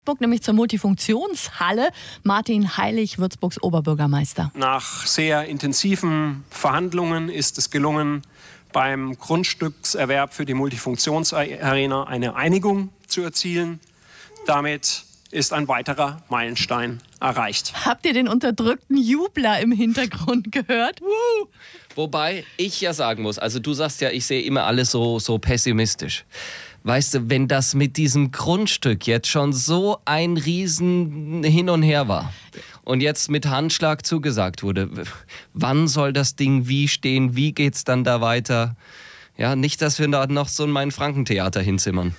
Nämlich zur Multifunktionshalle. Martin Heilig, Würzburgs Oberbürgermeister. Nach sehr intensiven Verhandlungen ist es gelungen, beim Grundstückserwerb für die Multifunktionsarena eine Einigung zu erzielen. Damit ist ein weiterer Meilenstein erreicht. Habt ihr den unterdrückten Jubler im Hintergrund gehört? Wobei ich ja sagen muss, also du sagst ja, ich sehe immer alles so pessimistisch. Weißt du, wenn das mit diesem Grundstück jetzt schon so ein Riesen Hin und Her war und jetzt mit Handschlag zugesagt wurde, wann soll das Ding wie stehen, wie geht's dann da weiter? Ja, nicht, dass wir da noch so ein Main-Franken-Theater hinzimmern.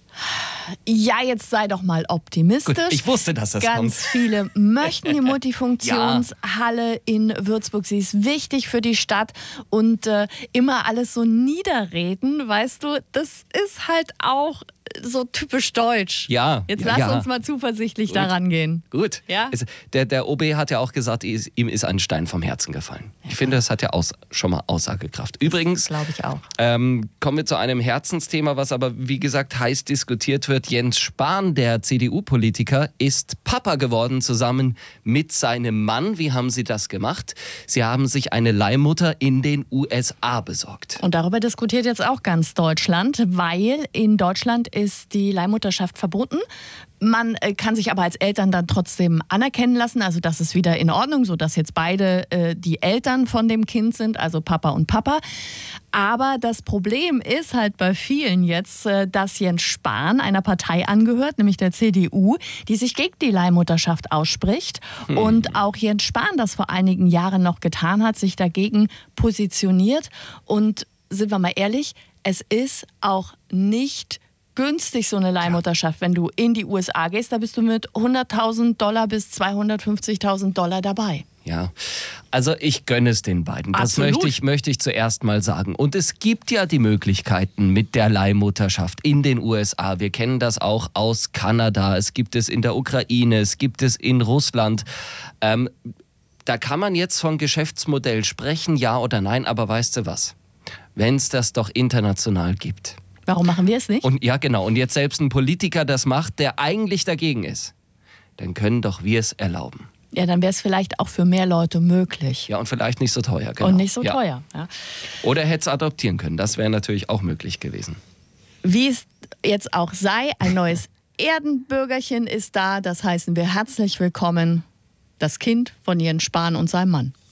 Ja, jetzt sei doch mal optimistisch. Gut, ich wusste, dass das kommt. Ganz viele möchten die Multifunktionshalle in Würzburg. Sie ist wichtig für die Stadt und immer alles so niederreden, weißt du, das ist halt auch so typisch deutsch. Ja. Jetzt lass uns mal zuversichtlich daran gehen. Gut. Ja? Der OB hat ja auch gesagt, ihm ist ein Stein vom Herzen gefallen. Ich finde, das hat ja schon mal Aussagekraft. Übrigens, glaube ich auch. Kommen wir zu einem Herzensthema, was aber, wie gesagt, heiß diskutiert wird. Jens Spahn, der CDU-Politiker, ist Papa geworden, zusammen mit seinem Mann. Wie haben sie das gemacht? Sie haben sich eine Leihmutter in den USA besorgt. Und darüber diskutiert jetzt auch ganz Deutschland, weil in Deutschland ist die Leihmutterschaft verboten. Man kann sich aber als Eltern dann trotzdem anerkennen lassen. Also das ist wieder in Ordnung, sodass jetzt beide die Eltern von dem Kind sind, also Papa und Papa. Aber das Problem ist halt bei vielen jetzt, dass Jens Spahn einer Partei angehört, nämlich der CDU, die sich gegen die Leihmutterschaft ausspricht. Und auch Jens Spahn das vor einigen Jahren noch getan hat, sich dagegen positioniert. Und sind wir mal ehrlich, es ist auch nicht günstig, so eine Leihmutterschaft. Wenn du in die USA gehst, da bist du mit $100.000 bis $250.000 dabei. Ja, also ich gönne es den beiden. Das möchte ich zuerst mal sagen. Und es gibt ja die Möglichkeiten mit der Leihmutterschaft in den USA. Wir kennen das auch aus Kanada. Es gibt es in der Ukraine. Es gibt es in Russland. Da kann man jetzt von Geschäftsmodell sprechen, ja oder nein. Aber weißt du was? Wenn es das doch international gibt. Warum machen wir es nicht? Und ja, genau. Und jetzt selbst ein Politiker das macht, der eigentlich dagegen ist, dann können doch wir es erlauben. Ja, dann wäre es vielleicht auch für mehr Leute möglich. Ja, und vielleicht nicht so teuer. Genau. Und nicht so teuer. Ja. Oder hätte es adoptieren können. Das wäre natürlich auch möglich gewesen. Wie es jetzt auch sei, ein neues Erdenbürgerchen ist da. Das heißen wir herzlich willkommen, das Kind von Jens Spahn und seinem Mann.